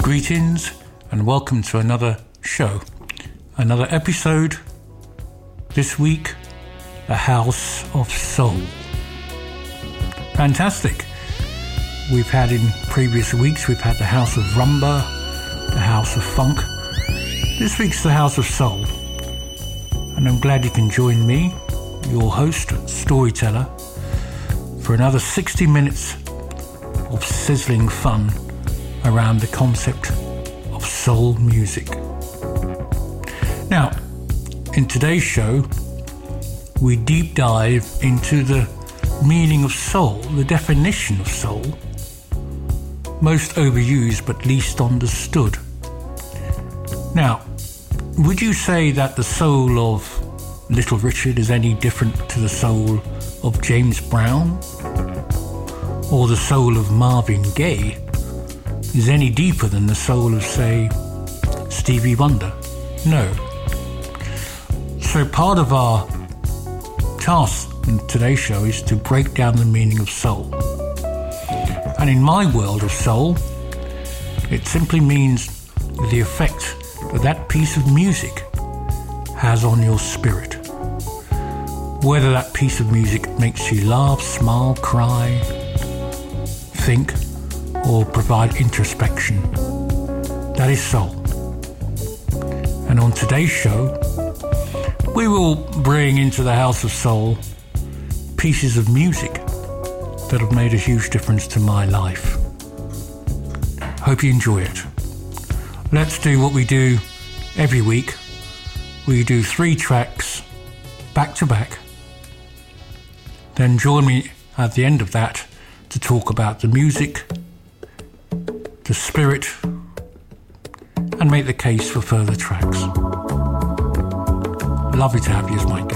Greetings and welcome to another show, another episode. This week, the House of Soul. Fantastic. We've had in previous weeks, we've had the House of Rumba, the House of Funk. This week's the House of Soul. And I'm glad you can join me, your host, storyteller, for another 60 minutes of sizzling fun around the concept of soul music. Now, in today's show, we deep dive into the meaning of soul, the definition of soul, most overused but least understood. Now, would you say that the soul of Little Richard is any different to the soul of James Brown? Or the soul of Marvin Gaye is any deeper than the soul of, say, Stevie Wonder? No. So part of our task in today's show is to break down the meaning of soul. And in my world of soul, it simply means the effect that that piece of music has on your spirit. Whether that piece of music makes you laugh, smile, cry, think, or provide introspection, that is soul. And on today's show, we will bring into the House of Soul pieces of music that have made a huge difference to my life. Hope you enjoy it. Let's do what we do every week. We do 3 tracks back to back. Then join me at the end of that to talk about the music, the spirit, and make the case for further tracks. Lovely to have you as my guest.